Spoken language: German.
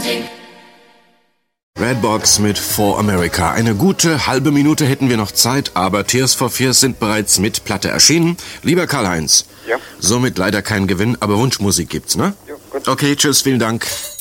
Redbox mit For America. Eine gute halbe Minute hätten wir noch Zeit, aber Tears for Fears sind bereits mit Platte erschienen. Lieber Karl-Heinz. Ja. Somit leider kein Gewinn, aber Wunschmusik gibt's, ne? Ja, gut. Okay, tschüss, vielen Dank.